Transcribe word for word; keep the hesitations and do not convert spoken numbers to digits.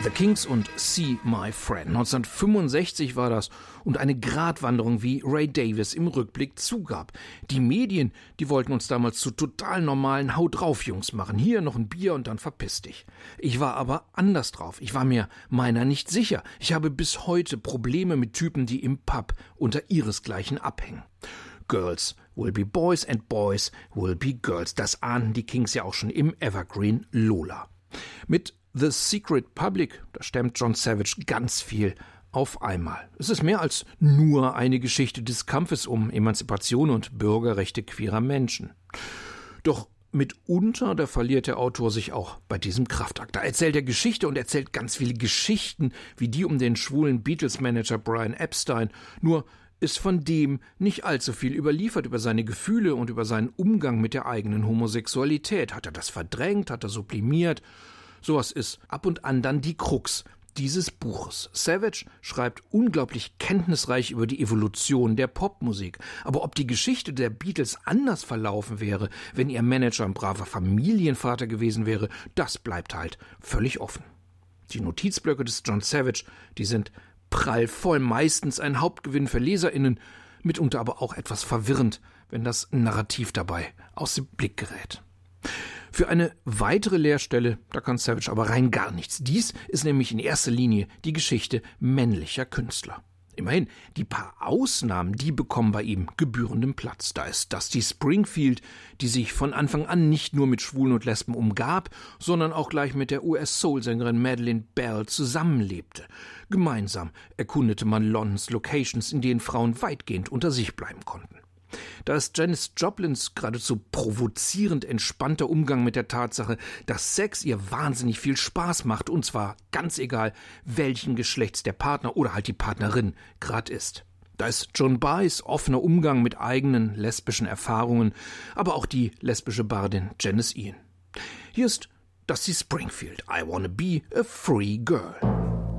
The Kinks und See My Friend. neunzehnhundertfünfundsechzig war das und eine Gratwanderung, wie Ray Davies im Rückblick zugab. Die Medien, die wollten uns damals zu total normalen Haut-drauf-Jungs machen. Hier noch ein Bier und dann verpiss dich. Ich war aber anders drauf. Ich war mir meiner nicht sicher. Ich habe bis heute Probleme mit Typen, die im Pub unter ihresgleichen abhängen. Girls will be boys and boys will be girls. Das ahnten die Kinks ja auch schon im Evergreen Lola. Mit The Secret Public, da stemmt John Savage ganz viel auf einmal. Es ist mehr als nur eine Geschichte des Kampfes um Emanzipation und Bürgerrechte queerer Menschen. Doch mitunter, da verliert der Autor sich auch bei diesem Kraftakt. Da erzählt er Geschichte und erzählt ganz viele Geschichten, wie die um den schwulen Beatles-Manager Brian Epstein. Nur ist von dem nicht allzu viel überliefert über seine Gefühle und über seinen Umgang mit der eigenen Homosexualität. Hat er das verdrängt? Hat er sublimiert? Sowas ist ab und an dann die Krux dieses Buches. Savage schreibt unglaublich kenntnisreich über die Evolution der Popmusik. Aber ob die Geschichte der Beatles anders verlaufen wäre, wenn ihr Manager ein braver Familienvater gewesen wäre, das bleibt halt völlig offen. Die Notizblöcke des John Savage, die sind prallvoll, meistens ein Hauptgewinn für LeserInnen, mitunter aber auch etwas verwirrend, wenn das Narrativ dabei aus dem Blick gerät. Für eine weitere Leerstelle, da kann Savage aber rein gar nichts. Dies ist nämlich in erster Linie die Geschichte männlicher Künstler. Immerhin, die paar Ausnahmen, die bekommen bei ihm gebührenden Platz. Da ist Dusty Springfield, die sich von Anfang an nicht nur mit Schwulen und Lesben umgab, sondern auch gleich mit der U S-Soul-Sängerin Madeleine Bell zusammenlebte. Gemeinsam erkundete man Londons Locations, in denen Frauen weitgehend unter sich bleiben konnten. Da ist Janis Joplins geradezu provozierend entspannter Umgang mit der Tatsache, dass Sex ihr wahnsinnig viel Spaß macht, und zwar ganz egal, welchen Geschlechts der Partner oder halt die Partnerin gerade ist. Da ist Joan Baez offener Umgang mit eigenen lesbischen Erfahrungen, aber auch die lesbische Bardin Janis Ian. Hier ist Dusty Springfield, I Wanna Be a Free Girl.